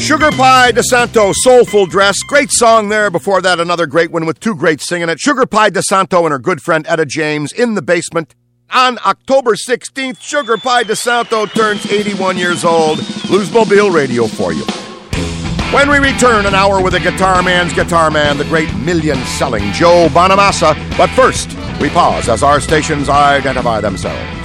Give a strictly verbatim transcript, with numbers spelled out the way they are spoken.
Sugar Pie DeSanto, Soulful Dress. Great song there. Before that, another great one with two greats singing it. Sugar Pie DeSanto and her good friend Etta James, In the Basement. On October sixteenth, Sugar Pie DeSanto turns eighty-one years old. Bluesmobile Radio for you. When we return, an hour with a guitar man's guitar man, the great million-selling Joe Bonamassa. But first, we pause as our stations identify themselves.